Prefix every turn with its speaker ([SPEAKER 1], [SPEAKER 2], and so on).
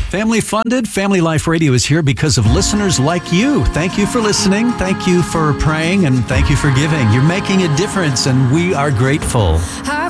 [SPEAKER 1] Family funded, Family Life Radio is here because of listeners like you. Thank you for listening. Thank you for praying, and thank you for giving. You're making a difference, and we are grateful.